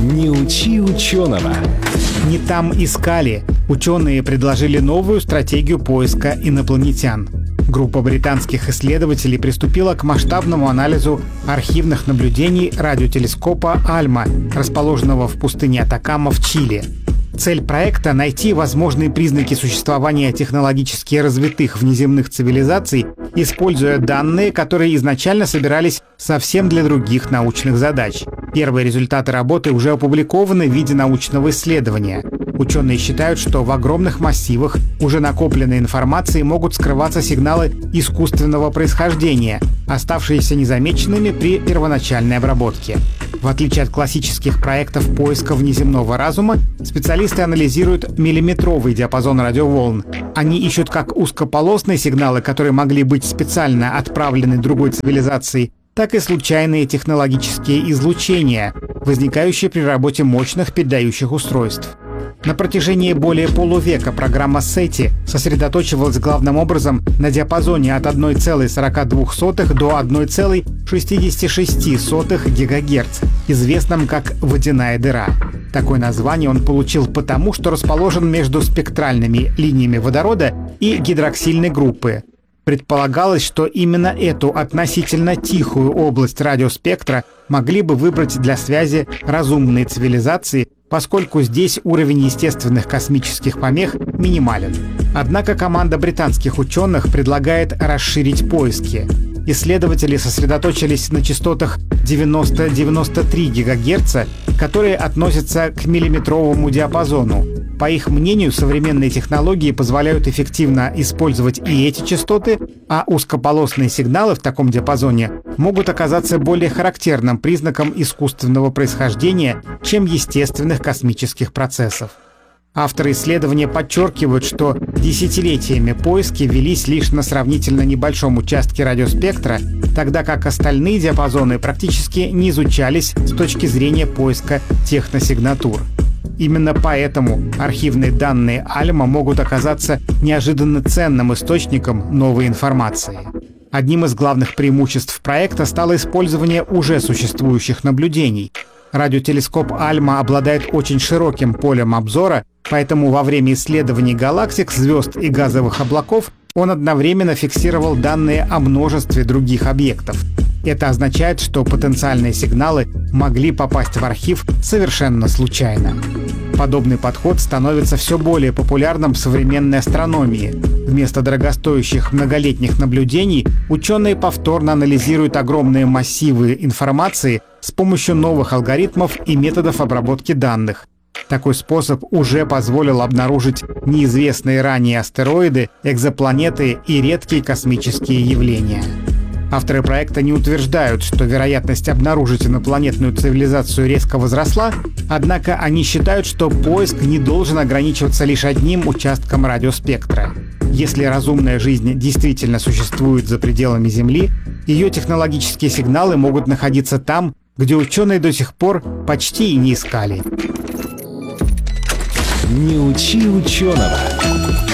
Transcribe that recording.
Не учи ученого. Не там искали. Ученые предложили новую стратегию поиска инопланетян. Группа британских исследователей приступила к масштабному анализу архивных наблюдений радиотелескопа «Альма», расположенного в пустыне Атакама в Чили. Цель проекта — найти возможные признаки существования технологически развитых внеземных цивилизаций, используя данные, которые изначально собирались совсем для других научных задач. Первые результаты работы уже опубликованы в виде научного исследования. Ученые считают, что в огромных массивах уже накопленной информации могут скрываться сигналы искусственного происхождения, оставшиеся незамеченными при первоначальной обработке. В отличие от классических проектов поиска внеземного разума, специалисты анализируют миллиметровый диапазон радиоволн. Они ищут как узкополосные сигналы, которые могли быть специально отправлены другой цивилизацией, так и случайные технологические излучения, возникающие при работе мощных передающих устройств. На протяжении более полувека программа SETI сосредоточивалась главным образом на диапазоне от 1,42 до 1,66 ГГц, известном как «водяная дыра». Такое название он получил потому, что расположен между спектральными линиями водорода и гидроксильной группы. Предполагалось, что именно эту относительно тихую область радиоспектра могли бы выбрать для связи разумные цивилизации, поскольку здесь уровень естественных космических помех минимален. Однако команда британских ученых предлагает расширить поиски. Исследователи сосредоточились на частотах 90-93 ГГц, которые относятся к миллиметровому диапазону. По их мнению, современные технологии позволяют эффективно использовать и эти частоты, а узкополосные сигналы в таком диапазоне могут оказаться более характерным признаком искусственного происхождения, чем естественных космических процессов. Авторы исследования подчеркивают, что десятилетиями поиски велись лишь на сравнительно небольшом участке радиоспектра, тогда как остальные диапазоны практически не изучались с точки зрения поиска техносигнатур. Именно поэтому архивные данные Альма могут оказаться неожиданно ценным источником новой информации. Одним из главных преимуществ проекта стало использование уже существующих наблюдений. Радиотелескоп Альма обладает очень широким полем обзора, поэтому во время исследований галактик, звезд и газовых облаков он одновременно фиксировал данные о множестве других объектов. Это означает, что потенциальные сигналы могли попасть в архив совершенно случайно. Подобный подход становится все более популярным в современной астрономии. Вместо дорогостоящих многолетних наблюдений ученые повторно анализируют огромные массивы информации с помощью новых алгоритмов и методов обработки данных. Такой способ уже позволил обнаружить неизвестные ранее астероиды, экзопланеты и редкие космические явления. Авторы проекта не утверждают, что вероятность обнаружить инопланетную цивилизацию резко возросла, однако они считают, что поиск не должен ограничиваться лишь одним участком радиоспектра. Если разумная жизнь действительно существует за пределами Земли, ее технологические сигналы могут находиться там, где ученые до сих пор почти и не искали. Не учи ученого.